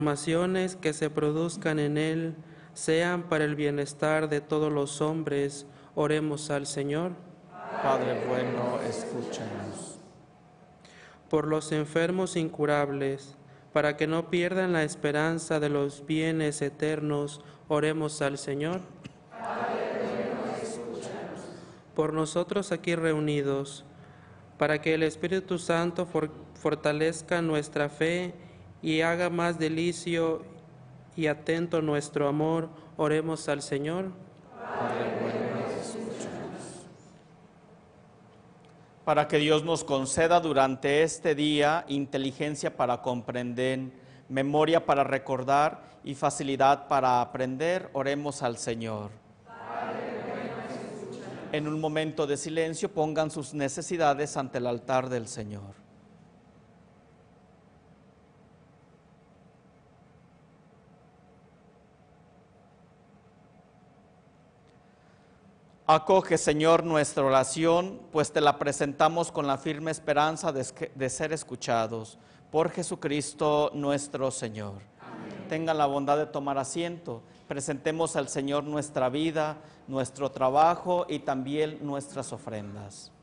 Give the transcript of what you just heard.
transformaciones que se produzcan en él sean para el bienestar de todos los hombres. Oremos al Señor. Padre bueno, escúchanos. Por los enfermos incurables, para que no pierdan la esperanza de los bienes eternos, oremos al Señor. Por nosotros aquí reunidos, para que el Espíritu Santo fortalezca nuestra fe y haga más delicio y atento nuestro amor, oremos al Señor. Padre bueno, escúchanos. Para que Dios nos conceda durante este día inteligencia para comprender, memoria para recordar y facilidad para aprender, oremos al Señor. En un momento de silencio pongan sus necesidades ante el altar del Señor. Acoge, Señor, nuestra oración, pues te la presentamos con la firme esperanza de ser escuchados. Por Jesucristo nuestro Señor. Amén. Tengan la bondad de tomar asiento. Presentemos al Señor nuestra vida, nuestro trabajo y también nuestras ofrendas.